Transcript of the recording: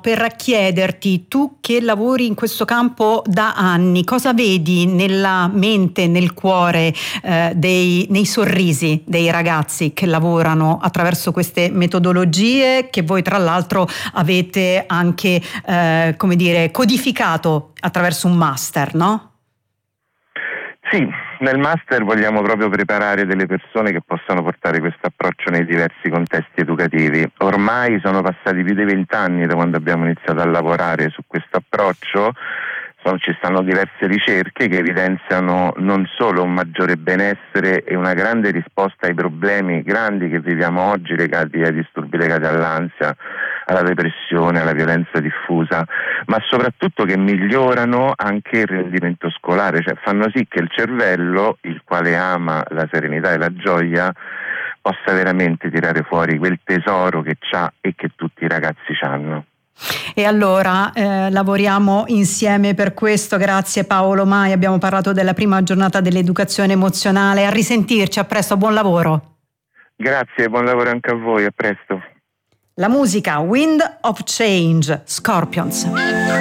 per chiederti, tu che lavori in questo campo da anni, cosa vedi nella mente, nel cuore, nei sorrisi dei ragazzi che lavorano attraverso queste metodologie che voi tra l'altro avete anche codificato attraverso un master, no? Sì, nel master vogliamo proprio preparare delle persone che possano portare questo approccio nei diversi contesti educativi. Ormai sono passati più di 20 anni da quando abbiamo iniziato a lavorare su questo approccio. Ci stanno diverse ricerche che evidenziano non solo un maggiore benessere e una grande risposta ai problemi grandi che viviamo oggi legati ai disturbi legati all'ansia, alla depressione, alla violenza diffusa, ma soprattutto che migliorano anche il rendimento scolare, cioè fanno sì che il cervello, il quale ama la serenità e la gioia, possa veramente tirare fuori quel tesoro che c'ha e che tutti i ragazzi c'hanno. E allora lavoriamo insieme per questo. Grazie Paolo Mai, abbiamo parlato della prima giornata dell'educazione emozionale. A risentirci, a presto, buon lavoro. Grazie, buon lavoro anche a voi, a presto. La musica Wind of Change, Scorpions.